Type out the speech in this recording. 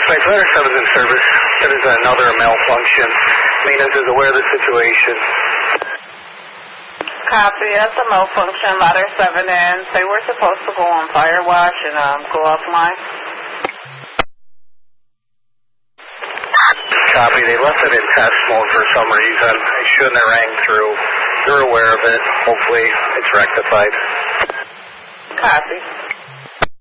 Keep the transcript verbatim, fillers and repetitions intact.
Dispatch, letter seven is in service. That is another malfunction. Maintenance is aware of the situation. Copy, that's a malfunction. Ladder seven in. They were supposed to go on fire wash and um, go offline. Copy, they left it in test mode for some reason. It shouldn't have rang through. You're aware of it. Hopefully it's rectified. Copy.